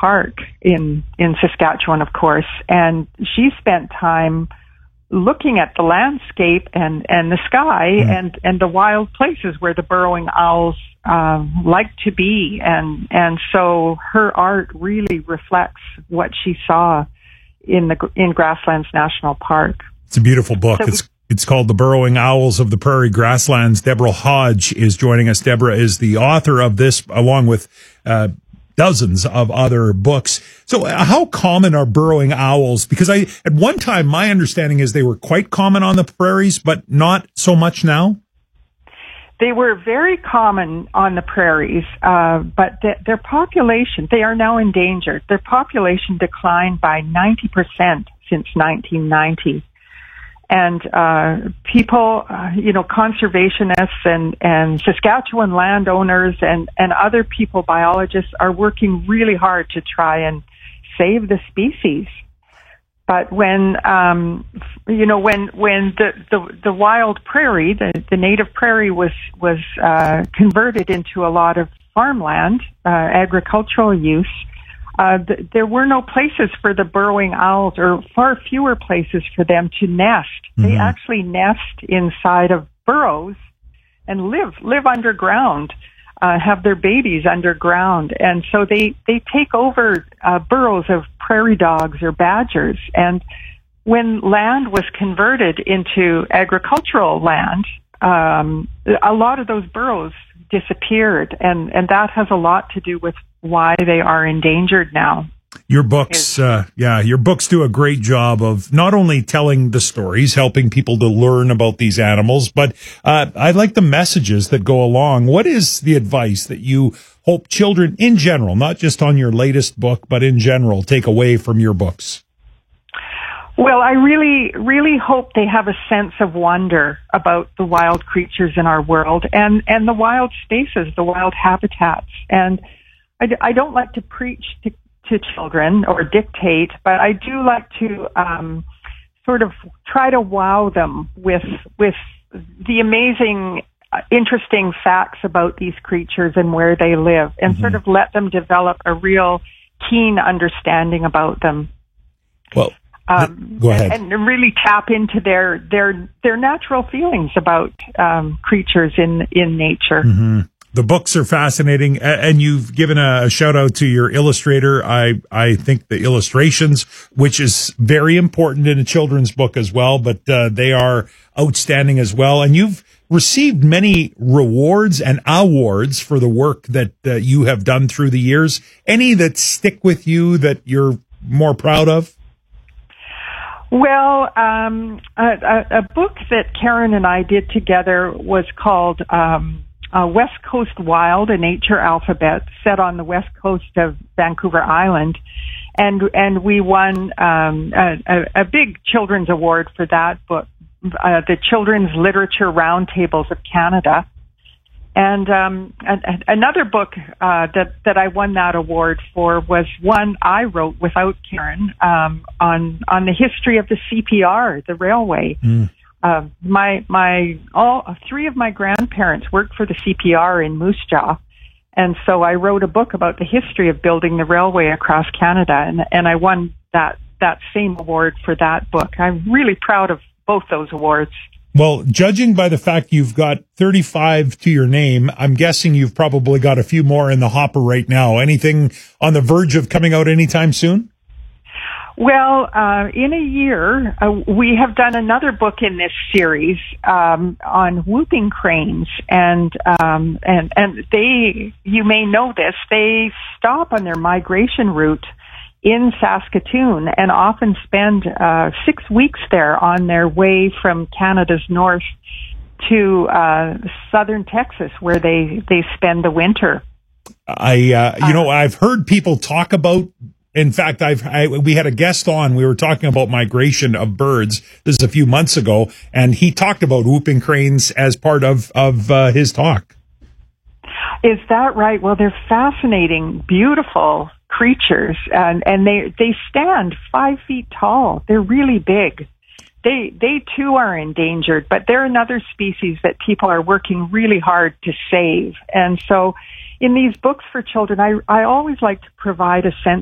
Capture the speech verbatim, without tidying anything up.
Park in, in Saskatchewan, of course, and she spent time looking at the landscape and, and the sky mm. and, and the wild places where the burrowing owls um, like to be. And, and so her art really reflects what she saw in the in Grasslands National Park. It's a beautiful book. So it's it's called The Burrowing Owls of the Prairie Grasslands. Deborah Hodge is joining us. Deborah is the author of this, along with uh, dozens of other books. So uh, how common are burrowing owls? Because I, at one time, my understanding is they were quite common on the prairies, but not so much now. They were very common on the prairies, uh, but th- their population, they are now endangered. Their population declined by ninety percent since nineteen ninety. And uh, people, uh, you know, conservationists and, and Saskatchewan landowners and, and other people, biologists, are working really hard to try and save the species. But when, um, you know, when, when the, the, the wild prairie, the, the native prairie was, was, uh, converted into a lot of farmland, uh, agricultural use, uh, th- there were no places for the burrowing owls, or far fewer places for them to nest. Mm-hmm. They actually nest inside of burrows and live, live underground. Uh, have their babies underground, and so they they take over uh, burrows of prairie dogs or badgers. And when land was converted into agricultural land, um, a lot of those burrows disappeared, and and that has a lot to do with why they are endangered now. Your books, uh, yeah, your books do a great job of not only telling the stories, helping people to learn about these animals, but uh, I like the messages that go along. What is the advice that you hope children in general, not just on your latest book, but in general, take away from your books? Well, I really, really hope they have a sense of wonder about the wild creatures in our world and, and the wild spaces, the wild habitats. And I, I don't like to preach to to children or dictate, but I do like to um, sort of try to wow them with with the amazing, uh, interesting facts about these creatures and where they live, and mm-hmm. sort of let them develop a real keen understanding about them. Well, um, go ahead. And, and really tap into their their their natural feelings about um, creatures in in nature. Mm-hmm. The books are fascinating, and you've given a shout out to your illustrator. I, I think the illustrations, which is very important in a children's book as well, but uh, they are outstanding as well. And you've received many rewards and awards for the work that uh, you have done through the years. Any that stick with you that you're more proud of? Well, um, a, a, a book that Karen and I did together was called um, Uh, West Coast Wild, a Nature Alphabet, set on the west coast of Vancouver Island, and and we won um, a, a, a big children's award for that book, uh, the Children's Literature Roundtables of Canada. And um, a, a, another book uh, that that I won that award for was one I wrote without Karen um, on on the history of the C P R, the railway. Mm. Uh, my, my, all three of my grandparents worked for the C P R in Moose Jaw. And so I wrote a book about the history of building the railway across Canada. And, and I won that, that same award for that book. I'm really proud of both those awards. Well, judging by the fact you've got thirty-five to your name, I'm guessing you've probably got a few more in the hopper right now. Anything on the verge of coming out anytime soon? Well, uh, in a year, uh, we have done another book in this series um, on whooping cranes, and um, and and they, you may know this, they stop on their migration route in Saskatoon and often spend uh, six weeks there on their way from Canada's north to uh, southern Texas, where they they spend the winter. I, uh, you know, I've heard people talk about. In fact, I've I, we had a guest on. We were talking about migration of birds. This is a few months ago, and he talked about whooping cranes as part of of uh, his talk. Is that right? Well, they're fascinating, beautiful creatures, and and they they stand five feet tall. They're really big. They they too are endangered, but they're another species that people are working really hard to save. And so, in these books for children, I I always like to provide a sense